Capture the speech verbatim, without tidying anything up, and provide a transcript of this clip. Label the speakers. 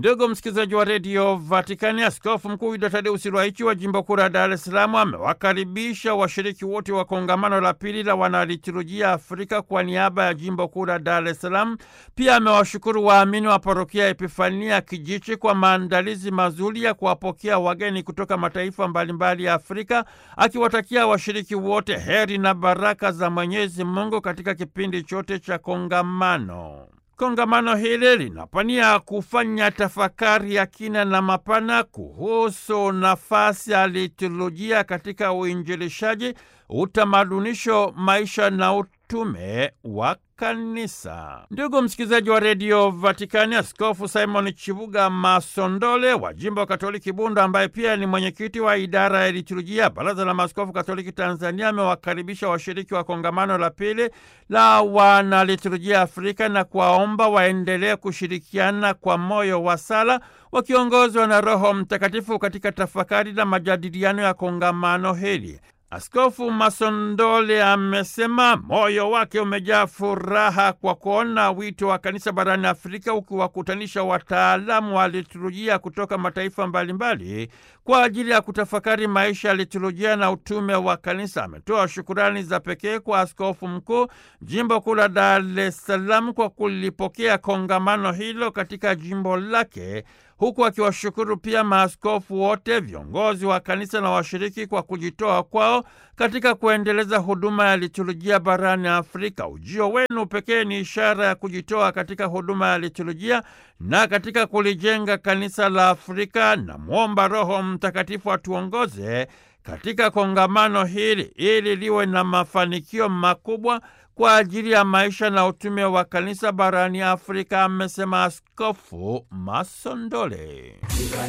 Speaker 1: Ndugu msikilizaji wa redio Vatikani, Askofu Mkuu Yuda Tadeusi Ruwaichi wa jimbo kuu la Dar es Salaam amewakaribisha washiriki wote wa kongamano la pili la wanaliturujia Afrika kwa niaba ya jimbo kuu la Dar es Salaam. Pia amewashukuru waamini wa parokia Epifania Kijichi kwa maandalizi mazuri ya kuwapokea wageni kutoka mataifa mbalimbali ya Afrika, akiwatakia washiriki wote heri na baraka za Mwenyezi Mungu katika kipindi chote cha kongamano. Kongamano hili linapania kufanya tafakari ya kina na mapana kuhusu nafasi ya liturujia katika uinjilishaji, utamadunisho, maisha na utume wa kanisa. Ndugu msikilizaji wa redio Vatikani, Askofu Simon Chibuga Masondole wa jimbo Katoliki Bunda, ambaye pia ni mwenyekiti wa idara ya liturujia Baraza la Maaskofu Katoliki Tanzania, amewakaribisha washiriki wa kongamano la pili la wanaliturujia Afrika na kuwaomba waendelee kushirikiana kwa moyo wa sala, wakiongozwa na Roho Mtakatifu katika tafakari na majadiliano ya kongamano hili. Askofu Masondole amesema moyo wake umejaa furaha kwa kuona wito wa kanisa barani Afrika ukiwakutanisha wataalamu wa liturujia kutoka mataifa mbalimbali kwa ajili ya kutafakari maisha ya liturujia na utume wa kanisa. Ametoa shukurani za pekee kwa Askofu Mkuu jimbo kuu la Dar es Salaam kwa kulipokea kongamano hilo katika jimbo lake, huku akiwashukuru pia maaskofu wote, viongozi wa kanisa na washiriki kwa kujitoa kwao katika kuendeleza huduma ya liturujia barani Afrika. Ujio wenu pekee ni ishara ya kujitoa katika huduma ya liturujia na katika kulijenga kanisa la Afrika, na muomba Roho Mtakatifu atuongoze katika kongamano hili ili liwe na mafanikio makubwa kwa ajili ya maisha na utume wa kanisa barani Afrika, amesema Askofu Masondole.